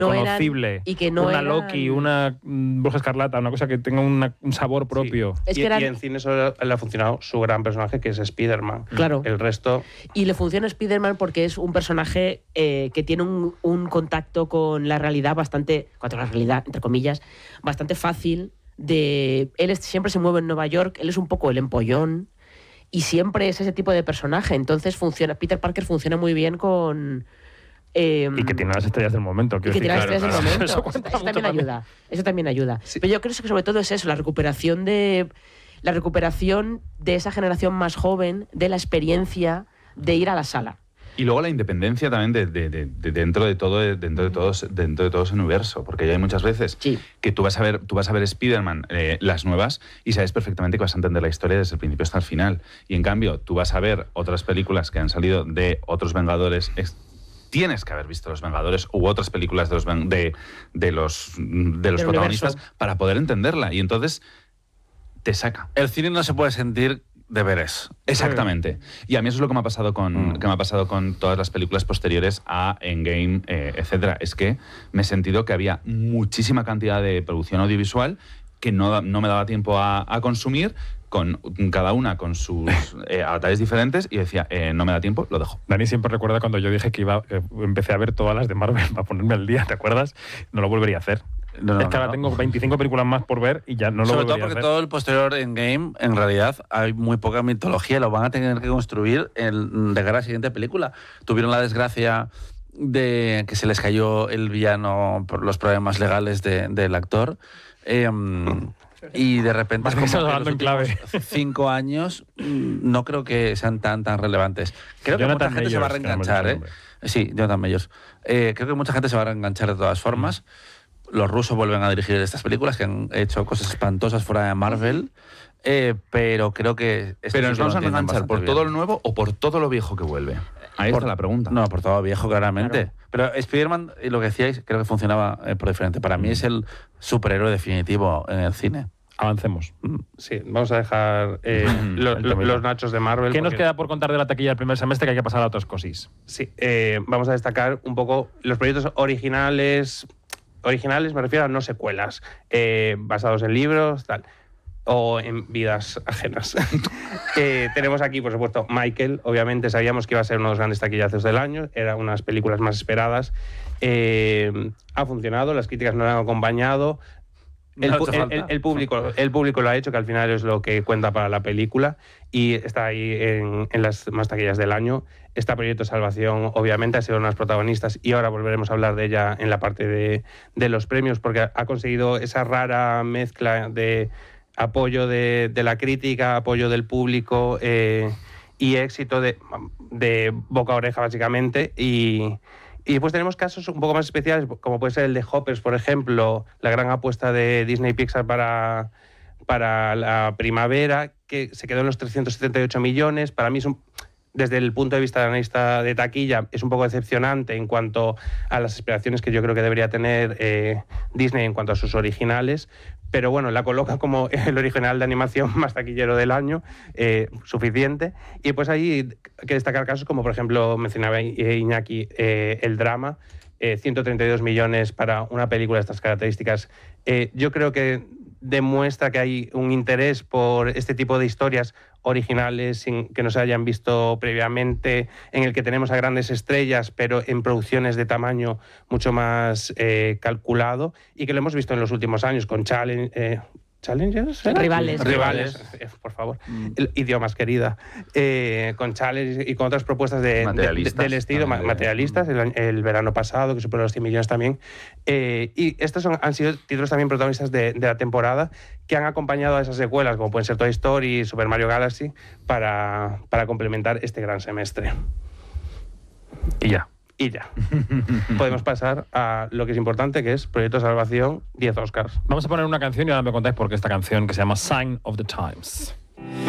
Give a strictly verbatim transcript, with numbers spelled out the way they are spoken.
no conocible, eran, y que no una eran... Loki, una mm, Bruja Escarlata, una cosa que tenga una, un sabor propio. Sí. Es y, que eran... y en cine solo le ha funcionado su gran personaje, que es Spider-Man. Claro. El resto... Y le funciona Spider-Man porque es un personaje eh, que tiene un, un contacto con la realidad bastante, con la realidad, entre comillas, bastante fácil. De, él es, siempre se mueve en Nueva York, él es un poco el empollón y siempre es ese tipo de personaje. Entonces funciona, Peter Parker funciona muy bien con... Eh, y que tiene las estrellas del momento. Y que tiene las estrellas del momento. Eso, Eso, eso también ayuda. Eso también ayuda. Sí. Pero yo creo que sobre todo es eso, la recuperación de la recuperación de esa generación más joven, de la experiencia de ir a la sala. Y luego la independencia también de, de, de, de dentro de todo de, dentro de todos dentro de todo ese universo, porque ya hay muchas veces Sí. que tú vas a ver tú vas a ver Spider-Man, eh, las nuevas, y sabes perfectamente que vas a entender la historia desde el principio hasta el final. Y en cambio tú vas a ver otras películas que han salido de otros Vengadores. Ex- tienes que haber visto Los Vengadores u otras películas de los ven- de, de los de los Del protagonistas universo. para poder entenderla, y entonces te saca. El cine no se puede sentir deberes. Exactamente. Y a mí eso es lo que me ha pasado con, Mm. que me ha pasado con todas las películas posteriores a Endgame, eh, etcétera. Es que me he sentido que había muchísima cantidad de producción audiovisual que no, da- no me daba tiempo a, a consumir, con cada una con sus eh, avatares diferentes, y decía, eh, no me da tiempo, lo dejo. Dani siempre recuerda cuando yo dije que iba, que empecé a ver todas las de Marvel para ponerme al día, ¿te acuerdas? No lo volvería a hacer. No, no, es que ahora no. tengo veinticinco películas más por ver y ya no lo Sobre todo volvería porque a hacer. todo el posterior Endgame, en realidad, hay muy poca mitología y lo van a tener que construir en, de cara a la siguiente película. Tuvieron la desgracia de que se les cayó el villano por los problemas legales de- del actor. Eh, y de repente, es Vale, como estamos que hablando los en clave. últimos cinco años mm, no creo que sean tan, tan relevantes. Creo que Jonathan mucha gente se va a Majors, que no hemos reenganchar, dicho ¿eh? el Sí, Jonathan Majors. Eh, creo que mucha gente se va a reenganchar de todas formas. Los rusos vuelven a dirigir estas películas que han hecho cosas espantosas fuera de Marvel, eh, pero creo que... esto Pero sí nos que lo vamos a entienden enganchar por bastante todo bien. lo nuevo o por todo lo viejo que vuelve. Ahí Por- está la pregunta. No, por todo viejo, claramente. Claro. Pero Spider-Man, y lo que decíais, creo que funcionaba eh, por diferente. Para mí es el superhéroe definitivo en el cine. Avancemos. Sí, vamos a dejar eh, lo- El lo- temita. los nachos de Marvel. ¿Qué nos porque- queda por contar de la taquilla del primer semestre, que hay que pasar a otras cosis? Sí, eh, vamos a destacar un poco los proyectos originales. Originales me refiero a no secuelas, eh, basados en libros, tal, o en vidas ajenas. Eh, tenemos aquí, por supuesto, Michael. Obviamente sabíamos que iba a ser uno de los grandes taquillazos del año. Era una de las películas más esperadas. Eh, ha funcionado, las críticas nos han acompañado. El, No pu- hace el- falta. el- el público, el público lo ha hecho, que al final es lo que cuenta para la película, y está ahí en, en las más taquillas del año. Está Proyecto Salvación, obviamente, ha sido una de las protagonistas, y ahora volveremos a hablar de ella en la parte de, de los premios, porque ha conseguido esa rara mezcla de apoyo de, de la crítica, apoyo del público eh, y éxito de, de boca a oreja, básicamente. Y, y después tenemos casos un poco más especiales, como puede ser el de Hoppers, por ejemplo, la gran apuesta de Disney Pixar para, para la primavera, que se quedó en los trescientos setenta y ocho millones. Para mí es un... Desde el punto de vista de analista de taquilla, es un poco decepcionante en cuanto a las aspiraciones que yo creo que debería tener eh, Disney en cuanto a sus originales, pero bueno, la coloca como el original de animación más taquillero del año, eh, suficiente. Y pues ahí hay que destacar casos como, por ejemplo, mencionaba eh, Iñaki, eh, el drama, eh, ciento treinta y dos millones para una película de estas características. Eh, yo creo que demuestra que hay un interés por este tipo de historias originales sin que no se hayan visto previamente, en el que tenemos a grandes estrellas, pero en producciones de tamaño mucho más eh, calculado, y que lo hemos visto en los últimos años con Challenge... Eh, ¿Challengers? ¿era? Rivales. Rivales, eh, por favor. El idiomas, querida. Eh, con Challenge y con otras propuestas de, de- Materialistas, de- del estilo, ma- también de- materialistas, el, año- el verano pasado, que superó los cien millones también. Eh, y estos son, han sido títulos también protagonistas de, de la temporada, que han acompañado a esas secuelas, como pueden ser Toy Story, Super Mario Galaxy, para, para complementar este gran semestre. Y ya. Y ya. Podemos pasar a lo que es importante, que es Proyecto Salvación, diez Oscars. Vamos a poner una canción y ahora me contáis por qué esta canción, que se llama Sign of the Times.